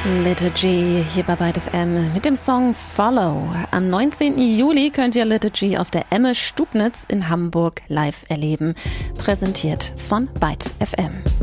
Liturgy hier bei Byte FM mit dem Song Follow. Am 19. Juli könnt ihr Liturgy auf der Emme Stubnitz in Hamburg live erleben. Präsentiert von Byte FM.